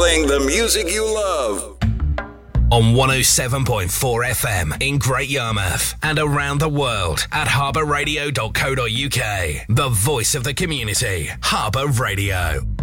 playing the music you love. On 107.4 FM in Great Yarmouth and around the world at harbourradio.co.uk. The voice of the community, Harbour Radio.